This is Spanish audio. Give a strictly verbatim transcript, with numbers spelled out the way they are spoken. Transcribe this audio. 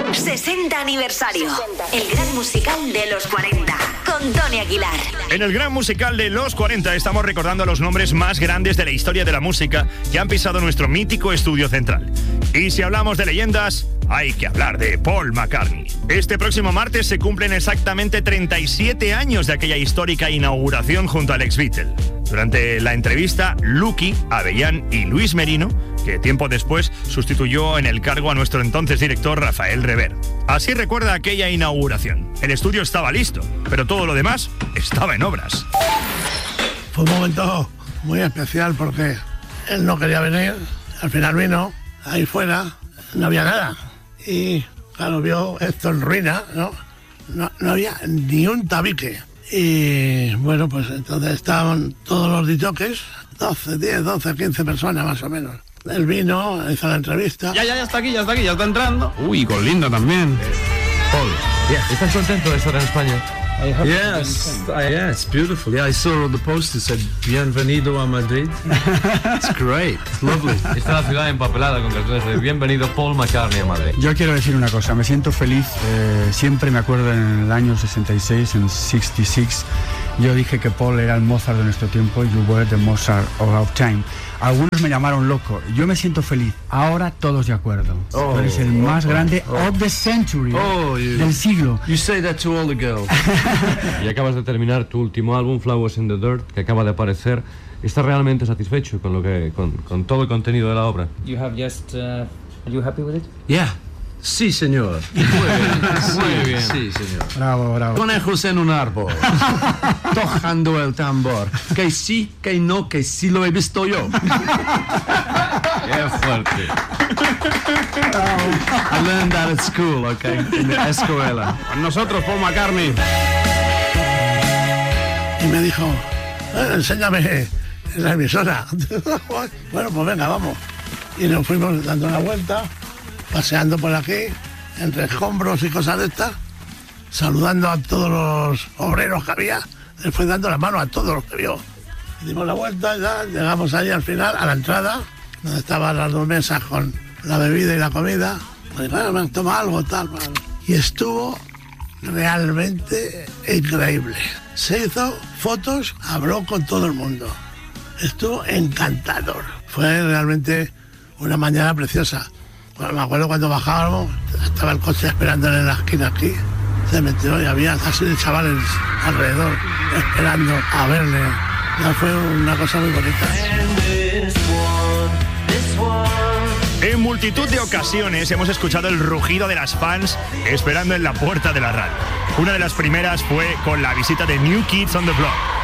sesenta aniversario. El gran musical de los cuarenta. Con Tony Aguilar. En el gran musical de los cuarenta estamos recordando a los nombres más grandes de la historia de la música que han pisado nuestro mítico estudio central. Y si hablamos de leyendas, hay que hablar de Paul McCartney. Este próximo martes se cumplen exactamente treinta y siete años de aquella histórica inauguración junto al ex-Beatle. Durante la entrevista, Lucky, Avellán y Luis Merino, que tiempo después sustituyó en el cargo a nuestro entonces director Rafael Rever. Así recuerda aquella inauguración. El estudio estaba listo, pero todo lo demás estaba en obras. Fue un momento muy especial porque él no quería venir, al final vino, ahí fuera no había nada. Y claro, vio esto en ruina, ¿no? No, no había ni un tabique. Y bueno, pues entonces estaban todos los disjockeys, doce, diez, doce, quince personas más o menos. Él vino, hizo la entrevista. Ya, ya, ya está aquí, ya está aquí, ya está entrando. Uy, con Linda también. Paul, yeah. ¿Estás contento de estar en España? Yes, I, yeah, it's beautiful. Yeah, I saw the poster said Bienvenido a Madrid. It's great, it's lovely. Está la ciudad empapelada con carteles de Bienvenido Paul McCartney a Madrid. Yo quiero decir una cosa, me siento feliz. Eh, siempre me acuerdo en el año sesenta y seis, en sesenta y seis, yo dije que Paul era el Mozart de nuestro tiempo. You were the Mozart of our time. Algunos me llamaron loco. Yo me siento feliz. Ahora todos de acuerdo. Oh, Eres el más oh, grande oh. of the century, oh, you, del siglo. You say that to all the girls. Y acabas de terminar tu último álbum, Flowers in the Dirt, que acaba de aparecer. ¿Estás realmente satisfecho con lo que, con, con todo el contenido de la obra? You have just. Uh, are you happy with it? Yeah. Sí, señor. Muy bien. Muy bien. Sí, señor. Bravo, bravo. Conejos en un árbol, tocando el tambor. Que sí, que no, que sí lo he visto yo. Qué fuerte. I learned that at school, okay, en la escuela. Con nosotros, Paul McCartney. Y me dijo, eh, enséñame la emisora. Bueno, pues venga, vamos. Y nos fuimos dando una vuelta, paseando por aquí, entre escombros y cosas de estas, saludando a todos los obreros que había, después dando la mano a todos los que vio. Dimos la vuelta y ya llegamos ahí al final, a la entrada, donde estaban las dos mesas con la bebida y la comida. Y bueno, me toma algo, tal, tal. Y estuvo realmente increíble. Se hizo fotos, habló con todo el mundo. Estuvo encantador. Fue realmente una mañana preciosa. Bueno, me acuerdo cuando bajábamos, estaba el coche esperándole en la esquina aquí, se metió y había casi de chavales alrededor esperando a verle. Ya fue una cosa muy bonita. En multitud de ocasiones hemos escuchado el rugido de las fans esperando en la puerta de la radio. Una de las primeras fue con la visita de New Kids on the Block.